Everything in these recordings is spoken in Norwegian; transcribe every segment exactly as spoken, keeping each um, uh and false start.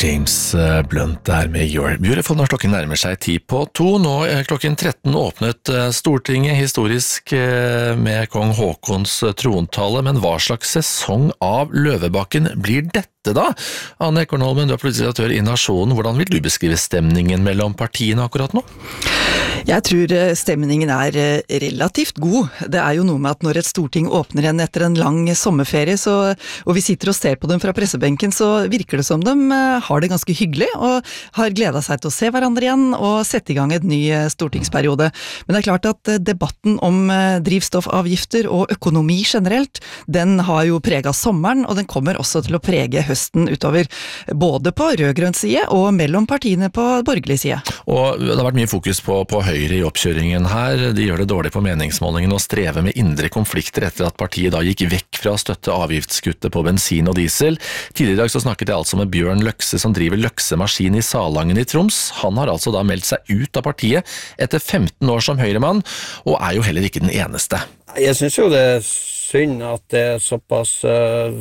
James Blunt der med You're Beautiful når klokken nærmer seg ti på to. Nå klokken tretten åpnet Stortinget historisk med kong Håkons trontale, men hva slags sesong av Løvebakken blir dette da? Anne Ekornholmen, du er politisk redaktør i Nasjonen. Hvordan vil du beskrive stemningen mellom partiene akkurat nå? Jeg tror stemningen er relativt god. Det er jo noe med at når et storting åpner igjen etter en lang sommerferie, så, og vi sitter og ser på dem fra pressebenken, så virker det som de har det ganske hyggelig, og har gledet seg til å se hverandre igjen, og sette i gang en ny stortingsperiode. Men det er klart at debatten om drivstoffavgifter og økonomi generelt, den har jo preget sommeren, og den kommer også til å prege høsten utover, både på rød-grønn side og mellom partiene på borgerlig side. Og det har vært mye fokus på, på Høyre i oppkjøringen her. De gjør det dårlig på meningsmålingen og strever med indre konflikter etter at partiet da gikk vekk fra å støtte avgiftskuttet på bensin og diesel. Tidligere i dag så snakket jeg altså med Bjørn Løkse som driver Løksemaskin i Salangen i Troms. Han har altså da meldt seg ut av partiet etter femten år som høyremann, og er jo heller ikke den eneste. Jeg synes jo det er synd at det er såpass uh,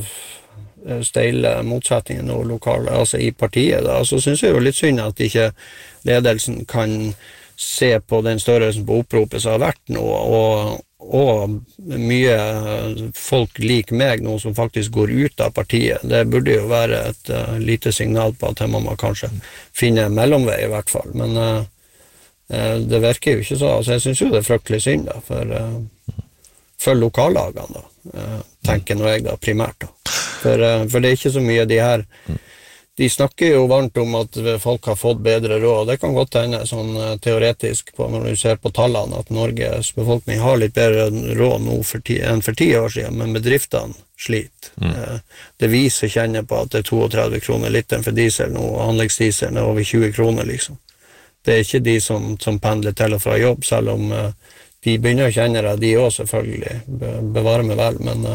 steile motsetninger nå lokale, altså i partiet. Da. Så synes jeg jo litt synd at ikke ledelsen kan se på den størrelsen på oppropet som har vært nå, og, og mye folk lik meg nå som faktisk går ut av partiet. Det burde jo være et uh, lite signal på at her må man kanskje finne en mellomvei i hvert fall, men uh, uh, det virker jo ikke så. Altså, jeg synes jo det er fryktelig synd da, for, uh, for lokallagene da, uh, tenker nå jeg da primært da. For, uh, for det er ikke så mye de her. De snakker jo varmt om at folk har fått bedre råd. Det kan godt hende sånn teoretisk på, når du ser på tallene, at Norges befolkning har litt bedre råd nå for ti, enn for ti år siden, men bedriftene sliter. Mm. Det viser kjenner på at det er trettito kroner literen for diesel nå, og anleggsdieselen er over tjue kroner liksom. Det er ikke de som, som pendler til og fra jobb, selv om de begynner å kjenne det, de også selvfølgelig, bevare meg vel, men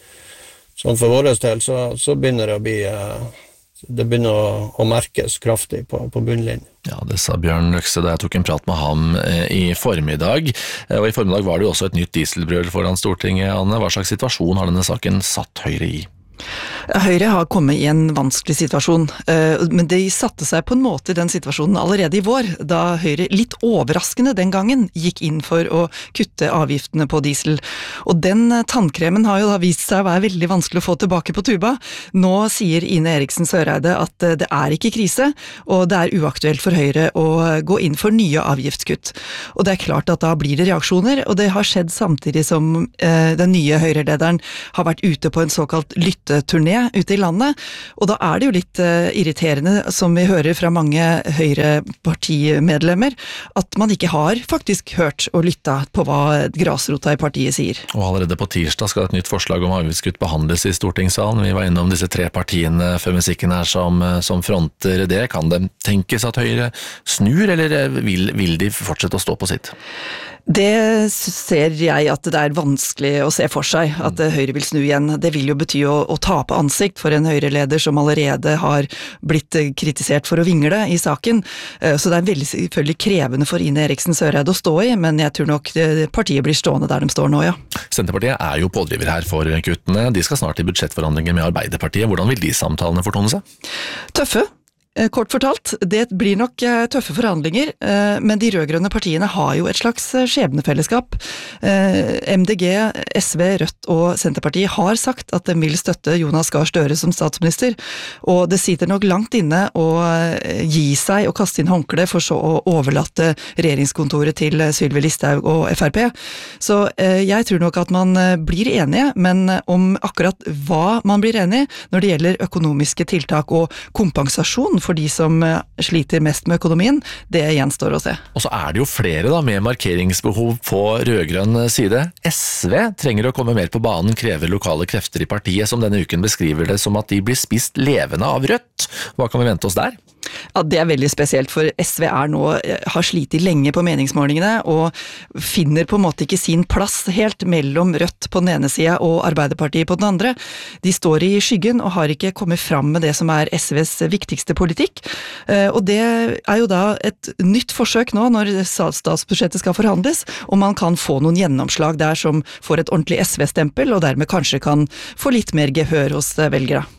sånn for våres del så, så begynner det å bli det begynner å, å merkes kraftig på, på bunnlinjen. Ja, det sa Bjørn Løkse da jeg tok en prat med ham i formiddag. Og i formiddag var det jo også et nytt dieselbrøl foran Stortinget, Anne. Hva slags situasjon har denne saken satt Høyre i? Høyre har kommet i en vanskelig situasjon, men de satte seg på en måte i den situasjonen allerede i vår, da Høyre litt overraskende den gangen gikk inn for å kutte avgiftene på diesel. Og den tannkremen har jo da vist seg å være veldig vanskelig å få tilbake på tuba. Nå sier Ine Eriksen Søreide at det er ikke krise, og det er uaktuelt for Høyre å gå inn for nye avgiftskutt. Og det er klart at da blir det reaksjoner, og det har skjedd samtidig som den nye Høyre-lederen har vært ute på en såkalt lytteturné ute i landet, og da er det jo litt uh, irriterende, som vi hører fra mange Høyre-partimedlemmer, at man ikke har faktisk hørt og lyttet på hva grasrota i partiet sier. Og allerede på tirsdag skal et nytt forslag om avgiftskutt behandles i Stortingssalen. Vi var innom disse tre partiene før musikken her som, som fronter det. Kan det tenkes at Høyre snur, eller vil, vil de fortsette å stå på sitt? Det ser jeg at det er vanskelig å se for seg, at Høyre vil snu igjen. Det vil jo bety å, å tape ansikt for en Høyre-leder som allerede har blitt kritisert for å vingle i saken. Så det er veldig selvfølgelig krevende for Ine Eriksen Søreide å stå i, men jeg tror nok partiet blir stående der de står nå, ja. Senterpartiet er jo pådriver her for kuttene. De skal snart i budsjettforhandlinger med Arbeiderpartiet. Hvordan vil de samtalene fortone seg? Tøffe. Kort fortalt, det blir nok tøffe forhandlinger, men de rød-grønne partiene har jo et slags skjebnefellesskap. M D G, S V, Rødt og Senterpartiet har sagt at de vil støtte Jonas Gahr Støre som statsminister, og det sitter nok langt inne å gi seg og kaste inn håndkle for så å overlate regjeringskontoret til Sylvi Listhaug og F R P. Så jeg tror nok at man blir enige, men om akkurat hva man blir enige når det gjelder økonomiske tiltak og kompensasjon for de som sliter mest med økonomien, det gjenstår å se. Og så er det jo flere da med markeringsbehov på rød-grønn side. S V trenger å komme mer på banen, krever lokale krefter i partiet, som denne uken beskriver det som at de blir spist levende av Rødt. Hva kan vi vente oss der? Ja, det er veldig spesielt, for S V er nå, har slitit lenge på meningsmålingene, og finner på en måte ikke sin plass helt mellom Rødt på den ene siden og Arbeiderpartiet på den andre. De står i skyggen og har ikke kommet fram med det som er S Vs viktigste politikk, og det er jo da et nytt forsøk nå når statsbudsjettet skal forhandles, og man kan få noen gjennomslag der som får et ordentlig S V-stempel, og dermed kanskje kan få litt mer gehør hos velgere.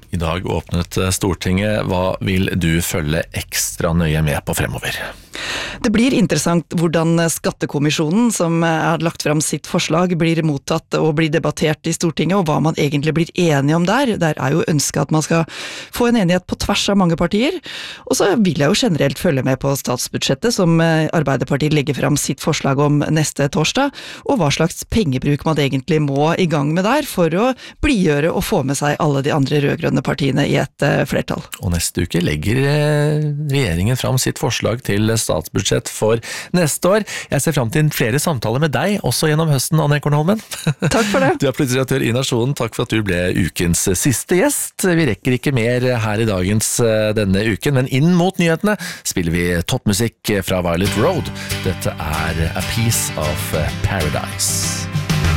I dag åpnet Stortinget. Hva vil du følge ekstra nøye med på fremover? Det blir interessant hvordan skattekommisjonen, som har lagt fram sitt forslag, blir mottatt og blir debattert i Stortinget, og hva man egentlig blir enige om der. Der er jo ønsket at man skal få en enighet på tvers av mange partier. Og så vil jeg jo generelt følge med på statsbudsjettet, som Arbeiderpartiet legger fram sitt forslag om neste torsdag, og hva slags pengebruk man egentlig må i gang med der for å blidgjøre og få med seg alle de andre rødgrønne partiene i et flertall. Og neste uke legger regjeringen fram sitt forslag til statsbudsjett for neste år. Jeg ser fram til flere samtaler med deg, også gjennom høsten, Anne Ekornholmen. Takk for det. Du er politisk redaktør i Nasjonen. Takk for at du ble ukens siste gjest. Vi rekker ikke mer her i dagens denne uken, men inn mot nyhetene spiller vi toppmusikk fra Violet Road. Dette er A Piece of Paradise.